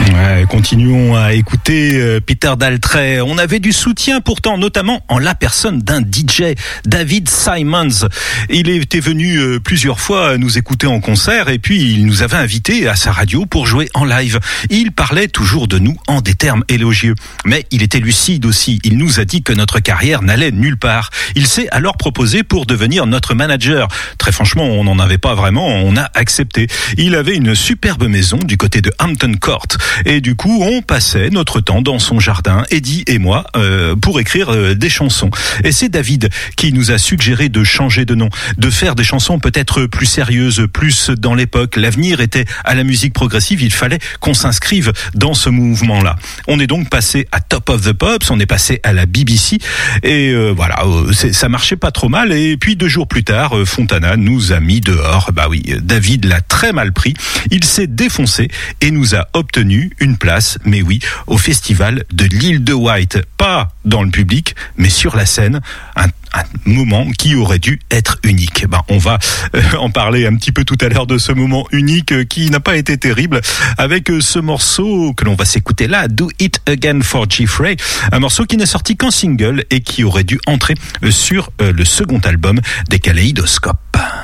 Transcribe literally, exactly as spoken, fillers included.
Ouais, continuons à écouter euh, Peter Daltrey. On avait du soutien pourtant, notamment en la personne d'un D J, David Simons. Il était venu euh, plusieurs fois nous écouter en concert et puis il nous avait invités à sa radio pour jouer en live. Il parlait toujours de nous en des termes élogieux. Mais il était lucide aussi. Il nous a dit que notre carrière n'allait nulle part. Il s'est alors proposé pour devenir notre manager. Très franchement, on n'en avait pas vraiment, on a accepté. Il avait une superbe maison du côté de Hampton Court. Et du coup, on passait notre temps dans son jardin, Eddie et moi, euh, pour écrire euh, des chansons. Et c'est David qui nous a suggéré de changer de nom, de faire des chansons peut-être plus sérieuses, plus dans l'époque. L'avenir était à la musique progressive, il fallait qu'on s'inscrive dans ce mouvement-là. On est donc passé à Top of the Pops, on est passé à la B B C, et euh, voilà, euh, c'est, ça marchait pas trop mal. Et puis deux jours plus tard, euh, Fontana nous a mis dehors. Bah oui, David l'a très mal pris. Il s'est défoncé et nous a obtenu une place, mais oui, au festival de l'île de Wight. Pas dans le public, mais sur la scène. Un, un moment qui aurait dû être unique. Ben, on va euh, en parler un petit peu tout à l'heure de ce moment unique euh, qui n'a pas été terrible, avec euh, ce morceau que l'on va s'écouter là, Do It Again for Giffrey, un morceau qui n'est sorti qu'en single et qui aurait dû entrer euh, sur euh, le second album des Kaléidoscopes.